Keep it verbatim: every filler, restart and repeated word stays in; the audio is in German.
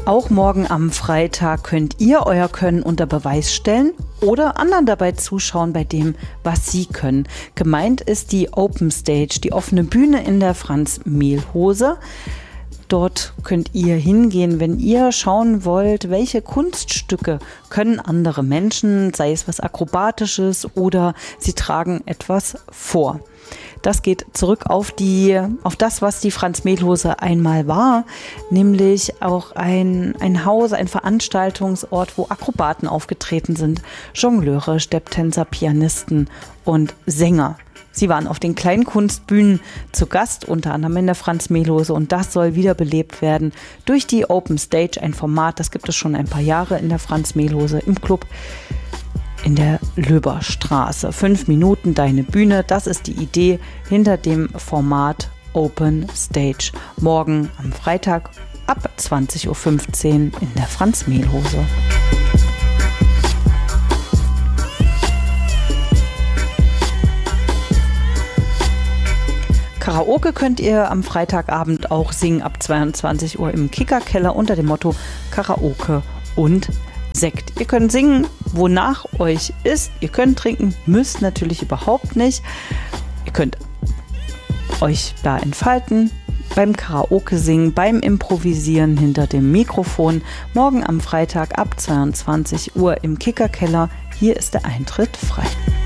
Auch morgen am Freitag könnt ihr euer Können unter Beweis stellen oder anderen dabei zuschauen bei dem, was sie können. Gemeint ist die Open Stage, die offene Bühne in der Franz-Mehlhose. Dort könnt ihr hingehen, wenn ihr schauen wollt, welche Kunststücke können andere Menschen, sei es was Akrobatisches oder sie tragen etwas vor. Das geht zurück auf die, auf das, was die Franz-Mehlhose einmal war, nämlich auch ein, ein Haus, ein Veranstaltungsort, wo Akrobaten aufgetreten sind, Jongleure, Stepptänzer, Pianisten und Sänger. Sie waren auf den Kleinkunstbühnen zu Gast, unter anderem in der Franz-Mehlhose, und das soll wiederbelebt werden durch die Open Stage, ein Format, das gibt es schon ein paar Jahre in der Franz-Mehlhose im Club in der Löberstraße. Fünf Minuten deine Bühne, das ist die Idee hinter dem Format Open Stage. Morgen am Freitag ab zwanzig Uhr fünfzehn in der Franz-Mehlhose. Karaoke könnt ihr am Freitagabend auch singen ab zweiundzwanzig Uhr im Kickerkeller unter dem Motto Karaoke und Sekt. Ihr könnt singen, wonach euch ist. Ihr könnt trinken, müsst natürlich überhaupt nicht. Ihr könnt euch da entfalten beim Karaoke singen, beim Improvisieren hinter dem Mikrofon. Morgen am Freitag ab zweiundzwanzig Uhr im Kickerkeller. Hier ist der Eintritt frei.